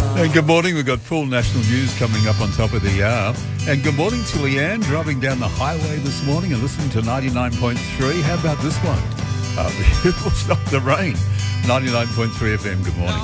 And good morning. We've got full national news coming up on top of the hour. And good morning to Leanne, driving down the highway this morning and listening to 99.3. How about this one? We'll stop the rain. 99.3 FM. Good morning.